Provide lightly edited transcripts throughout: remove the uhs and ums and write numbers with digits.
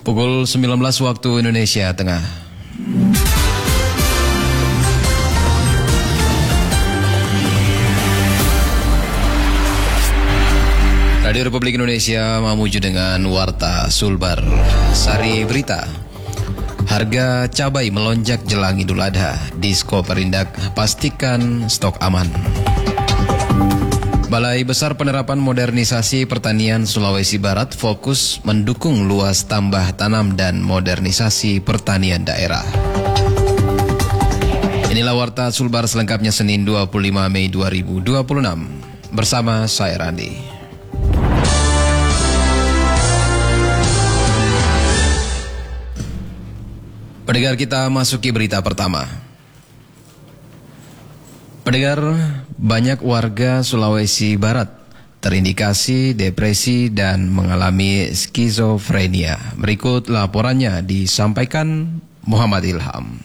Pukul 19 waktu Indonesia Tengah. Radio Republik Indonesia memuju dengan Warta Sulbar. Sari berita. Harga cabai melonjak jelang Idul Adha. Disko Perindak pastikan stok aman. Balai Besar Penerapan Modernisasi Pertanian Sulawesi Barat fokus mendukung luas tambah tanam dan modernisasi pertanian daerah. Inilah Warta Sulbar selengkapnya Senin 25 Mei 2026. Bersama saya Randi. Pendengar, kita masuki berita pertama. Pendengar, banyak warga Sulawesi Barat terindikasi depresi dan mengalami skizofrenia. Berikut laporannya disampaikan Muhammad Ilham.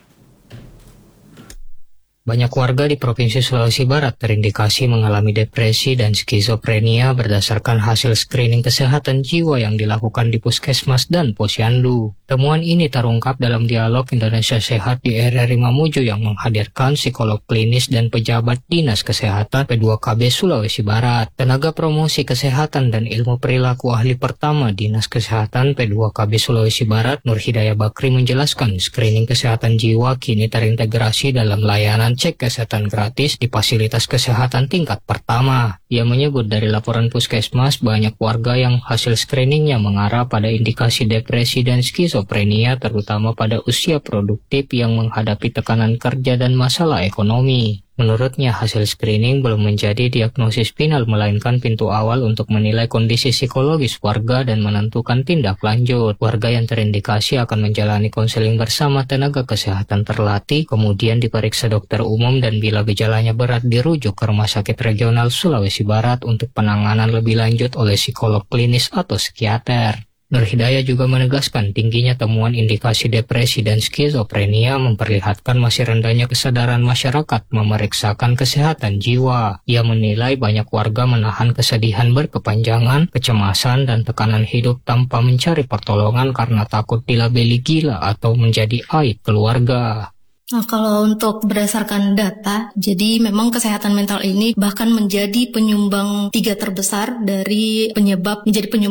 Banyak warga di Provinsi Sulawesi Barat terindikasi mengalami depresi dan skizofrenia berdasarkan hasil screening kesehatan jiwa yang dilakukan di Puskesmas dan Posyandu. Temuan ini terungkap dalam dialog Indonesia Sehat di RRI Mamuju yang menghadirkan psikolog klinis dan pejabat Dinas Kesehatan P2KB Sulawesi Barat. Tenaga promosi kesehatan dan ilmu perilaku ahli pertama Dinas Kesehatan P2KB Sulawesi Barat, Nur Hidayah Bakri menjelaskan screening kesehatan jiwa kini terintegrasi dalam layanan cek kesehatan gratis di fasilitas kesehatan tingkat pertama. Ia menyebut dari laporan Puskesmas banyak warga yang hasil screeningnya mengarah pada indikasi depresi dan skizofrenia terutama pada usia produktif yang menghadapi tekanan kerja dan masalah ekonomi. Menurutnya hasil screening belum menjadi diagnosis final melainkan pintu awal untuk menilai kondisi psikologis warga dan menentukan tindak lanjut. Warga yang terindikasi akan menjalani konseling bersama tenaga kesehatan terlatih, kemudian diperiksa dokter umum dan bila gejalanya berat dirujuk ke Rumah Sakit Regional Sulawesi Barat untuk penanganan lebih lanjut oleh psikolog klinis atau psikiater. Nur Hidayah juga menegaskan tingginya temuan indikasi depresi dan skizofrenia memperlihatkan masih rendahnya kesadaran masyarakat memeriksakan kesehatan jiwa. Ia menilai banyak warga menahan kesedihan berkepanjangan, kecemasan, dan tekanan hidup tanpa mencari pertolongan karena takut dilabeli gila atau menjadi aib keluarga. Nah, kalau untuk berdasarkan data, jadi memang kesehatan mental ini bahkan menjadi penyumbang 3 terbesar dari penyebab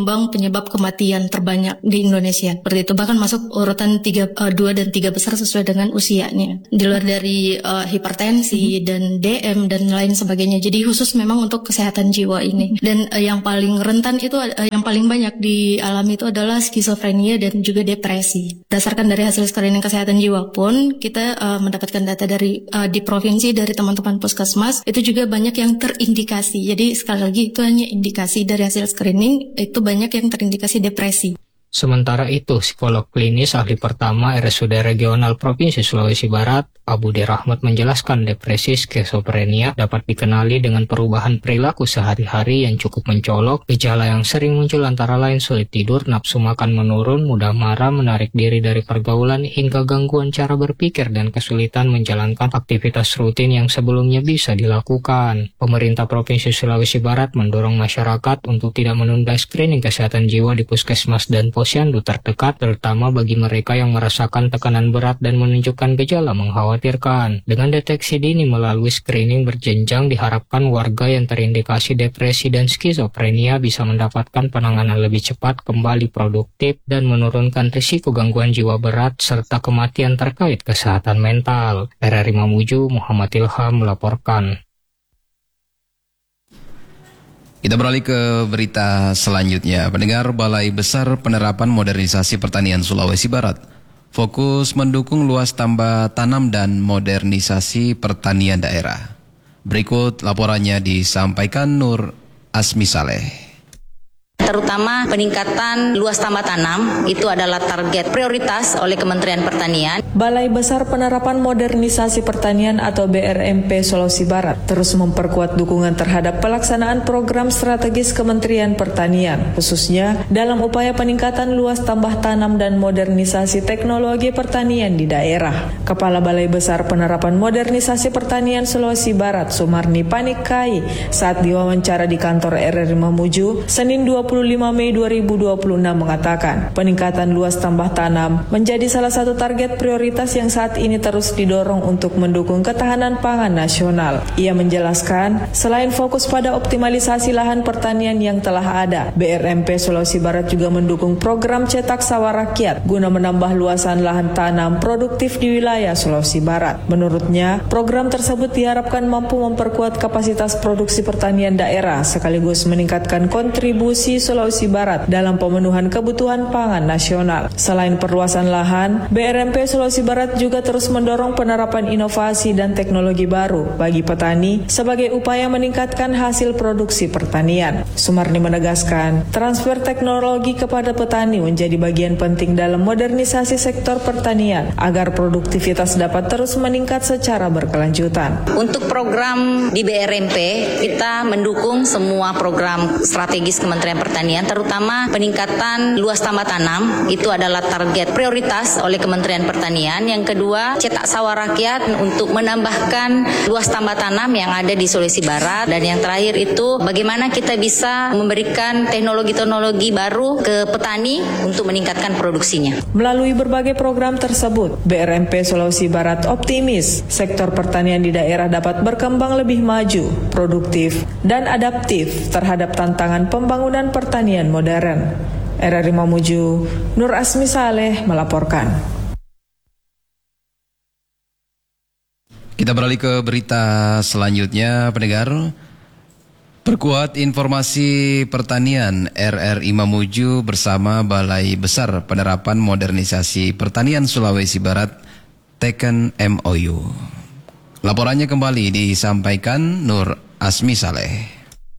kematian terbanyak di Indonesia. Seperti itu, bahkan masuk urutan 2 dan 3 besar sesuai dengan usianya. Di luar dari hipertensi dan DM dan lain sebagainya. Jadi khusus memang untuk kesehatan jiwa ini. Dan yang paling rentan itu, yang paling banyak dialami itu adalah skizofrenia dan juga depresi. Berdasarkan dari hasil screening kesehatan jiwa pun, kita mendapatkan data dari di provinsi dari teman-teman puskesmas itu juga banyak yang terindikasi. Jadi sekali lagi itu hanya indikasi dari hasil screening, itu banyak yang terindikasi depresi. Sementara itu, psikolog klinis ahli pertama RSUD Regional Provinsi Sulawesi Barat, Abudi Rahmat menjelaskan depresi skizofrenia dapat dikenali dengan perubahan perilaku sehari-hari yang cukup mencolok. Gejala yang sering muncul antara lain sulit tidur, nafsu makan menurun, mudah marah, menarik diri dari pergaulan, hingga gangguan cara berpikir dan kesulitan menjalankan aktivitas rutin yang sebelumnya bisa dilakukan. Pemerintah Provinsi Sulawesi Barat mendorong masyarakat untuk tidak menunda screening kesehatan jiwa di puskesmas dan posyandu terdekat, terutama bagi mereka yang merasakan tekanan berat dan menunjukkan gejala mengkhawatirkan. Dengan deteksi dini melalui screening berjenjang, diharapkan warga yang terindikasi depresi dan skizofrenia bisa mendapatkan penanganan lebih cepat, kembali produktif, dan menurunkan risiko gangguan jiwa berat serta kematian terkait kesehatan mental. RRI Mamuju, Muhammad Ilham melaporkan. Kita beralih ke berita selanjutnya. Pendengar, Balai Besar Penerapan Modernisasi Pertanian Sulawesi Barat fokus mendukung luas tambah tanam dan modernisasi pertanian daerah. Berikut laporannya disampaikan Nur Asmi Saleh. Terutama peningkatan luas tambah tanam itu adalah target prioritas oleh Kementerian Pertanian. Balai Besar Penerapan Modernisasi Pertanian atau BRMP Sulawesi Barat terus memperkuat dukungan terhadap pelaksanaan program strategis Kementerian Pertanian, khususnya dalam upaya peningkatan luas tambah tanam dan modernisasi teknologi pertanian di daerah. Kepala Balai Besar Penerapan Modernisasi Pertanian Sulawesi Barat, Sumarni Panikai, saat diwawancara di kantor RRI Mamuju, Senin 20 Mei 2026 mengatakan peningkatan luas tambah tanam menjadi salah satu target prioritas yang saat ini terus didorong untuk mendukung ketahanan pangan nasional. Ia menjelaskan, selain fokus pada optimalisasi lahan pertanian yang telah ada, BRMP Sulawesi Barat juga mendukung program cetak sawah rakyat guna menambah luasan lahan tanam produktif di wilayah Sulawesi Barat. Menurutnya, program tersebut diharapkan mampu memperkuat kapasitas produksi pertanian daerah sekaligus meningkatkan kontribusi Sulawesi Barat dalam pemenuhan kebutuhan pangan nasional. Selain perluasan lahan, BRMP Sulawesi Barat juga terus mendorong penerapan inovasi dan teknologi baru bagi petani sebagai upaya meningkatkan hasil produksi pertanian. Sumarni menegaskan, transfer teknologi kepada petani menjadi bagian penting dalam modernisasi sektor pertanian agar produktivitas dapat terus meningkat secara berkelanjutan. Untuk program di BRMP, kita mendukung semua program strategis Kementerian Pertanian, terutama peningkatan luas tambah tanam, itu adalah target prioritas oleh Kementerian Pertanian. Yang kedua, cetak sawah rakyat untuk menambahkan luas tambah tanam yang ada di Sulawesi Barat. Dan yang terakhir itu, bagaimana kita bisa memberikan teknologi-teknologi baru ke petani untuk meningkatkan produksinya. Melalui berbagai program tersebut, BRMP Sulawesi Barat optimis sektor pertanian di daerah dapat berkembang lebih maju, produktif, dan adaptif terhadap tantangan pembangunan pertanian modern. RRI Mamuju, Nur Asmi Saleh melaporkan. Kita beralih ke berita selanjutnya, pendengar. Perkuat informasi pertanian, RRI Mamuju bersama Balai Besar Penerapan Modernisasi Pertanian Sulawesi Barat teken MOU. Laporannya kembali disampaikan Nur Asmi Saleh.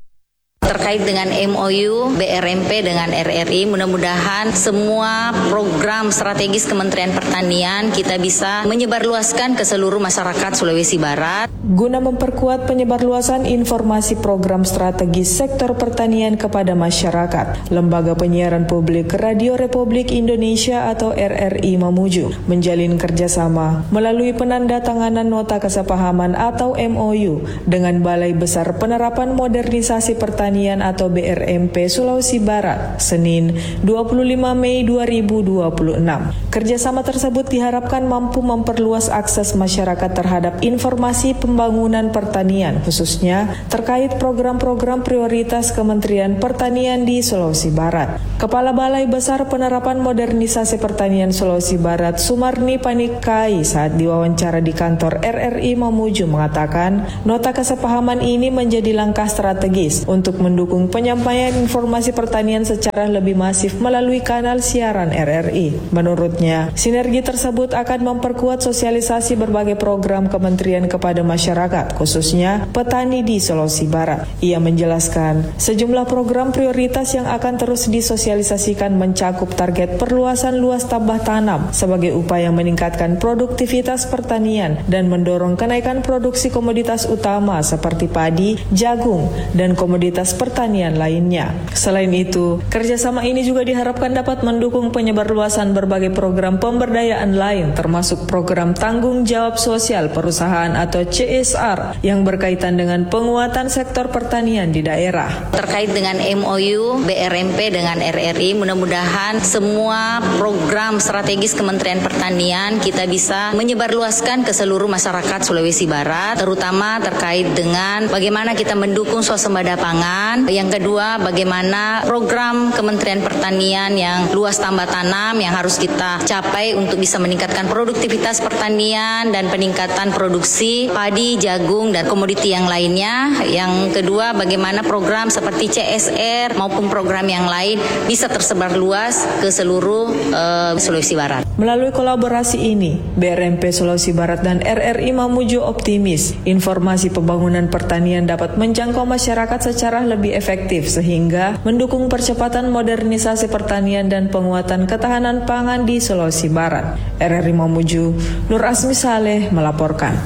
Terkait dengan MOU BRMP dengan RRI, mudah-mudahan semua program strategis Kementerian Pertanian kita bisa menyebarluaskan ke seluruh masyarakat Sulawesi Barat. Guna memperkuat penyebarluasan informasi program strategis sektor pertanian kepada masyarakat, Lembaga Penyiaran Publik Radio Republik Indonesia atau RRI Mamuju menjalin kerjasama melalui penandatanganan nota kesepahaman atau MOU dengan Balai Besar Penerapan Modernisasi Pertanian atau BRMP Sulawesi Barat, Senin 25 Mei 2026. Kerjasama tersebut diharapkan mampu memperluas akses masyarakat terhadap informasi pembangunan pertanian, khususnya terkait program-program prioritas Kementerian Pertanian di Sulawesi Barat. Kepala Balai Besar Penerapan Modernisasi Pertanian Sulawesi Barat, Sumarni Panikai, saat diwawancara di kantor RRI Mamuju mengatakan, nota kesepahaman ini menjadi langkah strategis untuk mendukung penyampaian informasi pertanian secara lebih masif melalui kanal siaran RRI. Menurutnya, sinergi tersebut akan memperkuat sosialisasi berbagai program kementerian kepada masyarakat, khususnya petani di Sulawesi Barat. Ia menjelaskan, sejumlah program prioritas yang akan terus disosialisasikan mencakup target perluasan luas tambah tanam sebagai upaya meningkatkan produktivitas pertanian dan mendorong kenaikan produksi komoditas utama seperti padi, jagung, dan komoditas pertanian lainnya. Selain itu, kerjasama ini juga diharapkan dapat mendukung penyebarluasan berbagai program pemberdayaan lain, termasuk program tanggung jawab sosial perusahaan atau CSR yang berkaitan dengan penguatan sektor pertanian di daerah. Terkait dengan MOU BRMP dengan RRI, mudah-mudahan semua program strategis Kementerian Pertanian kita bisa menyebarluaskan ke seluruh masyarakat Sulawesi Barat, terutama terkait dengan bagaimana kita mendukung swasembada pangan. Yang kedua, bagaimana program Kementerian Pertanian yang luas tambah tanam yang harus kita capai untuk bisa meningkatkan produktivitas pertanian dan peningkatan produksi padi, jagung, dan komoditi yang lainnya. Yang kedua, bagaimana program seperti CSR maupun program yang lain bisa tersebar luas ke seluruh Sulawesi Barat. Melalui kolaborasi ini, BRMP Sulawesi Barat dan RRI Mamuju optimis informasi pembangunan pertanian dapat menjangkau masyarakat secara lebih efektif sehingga mendukung percepatan modernisasi pertanian dan penguatan ketahanan pangan di Sulawesi Barat. RRI Mamuju, Nur Asmi Saleh melaporkan.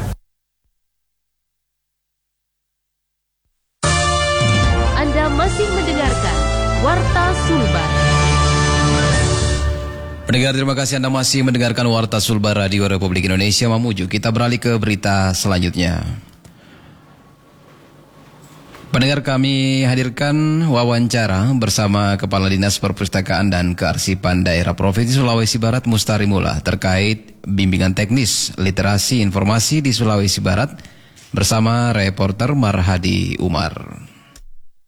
Anda masih mendengarkan Warta Sulbar. Pendengar, terima kasih Anda masih mendengarkan Warta Sulbar Radio Republik Indonesia Mamuju. Kita beralih ke berita selanjutnya. Pendengar, kami hadirkan wawancara bersama Kepala Dinas Perpustakaan dan Kearsipan Daerah Provinsi Sulawesi Barat Mustari Mula terkait bimbingan teknis literasi informasi di Sulawesi Barat bersama reporter Marhadi Umar.